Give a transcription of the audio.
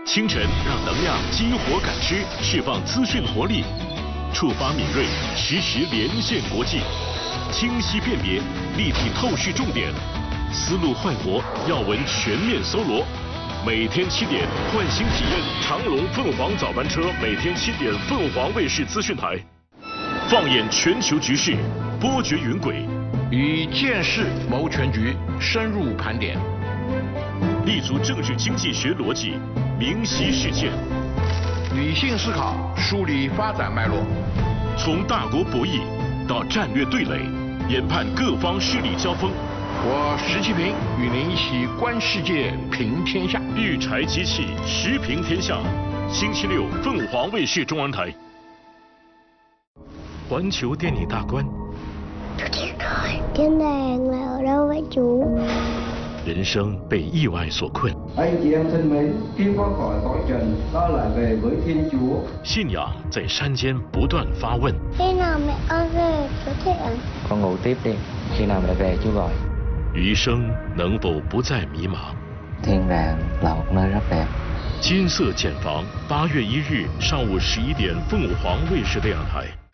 清晨让能量激活感知，释放资讯活力，触发敏锐，实时连线国际，清晰辨别，立体透视重点，思路焕活，要闻全面搜罗。每天7点，换新体验长龙凤凰早班车，每天7点，凤凰卫视资讯台，放眼全球局势，波谲云轨， 以见识谋全局，深入盘点， 立足政治经济学逻辑，明晰事件， 理性思考，梳理发展脉络， 从大国博弈到战略对垒，研判各方势力交锋。 我石其平与您一起观世界，评天下。 育才机器，时评天下。星期六，凤凰卫视中文台。環球電影大觀。 天đàng là ở đâu vậy chú？ 人生被意外所困。 Anh chị em thân mến, khi qua khỏi cõi trần, ta lại về với Thiên Chúa。 信仰在山間不斷發問。 Khi nào mẹ con về chú Thiện？ Con ngủ tiếp đi, khi nào mẹ về chú gọi。 餘生能否不再迷茫？ Thiên đàng là một nơi rất đẹp。 金色茧房，8月1日上午11點，鳳凰衛視電視台。